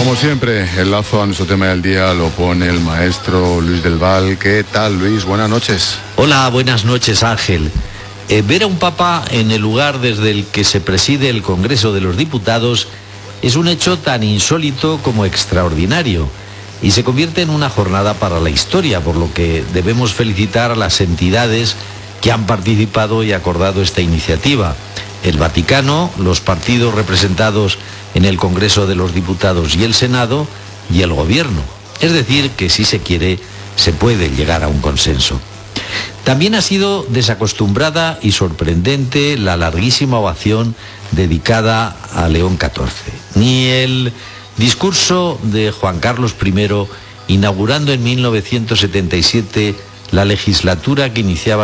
Como siempre, el lazo a nuestro tema del día lo pone el maestro Luis del Val. ¿Qué tal, Luis? Buenas noches. Hola, buenas noches, Ángel. Ver a un papa en el lugar desde el que se preside el Congreso de los Diputados es un hecho tan insólito como extraordinario y se convierte en una jornada para la historia, por lo que debemos felicitar a las entidades que han participado y acordado esta iniciativa: el Vaticano, los partidos representados en el Congreso de los Diputados y el Senado, y el Gobierno. Es decir, que si se quiere, se puede llegar a un consenso. También ha sido desacostumbrada y sorprendente la larguísima ovación dedicada a León XIV. Ni el discurso de Juan Carlos I, inaugurando en 1977 la legislatura que iniciaba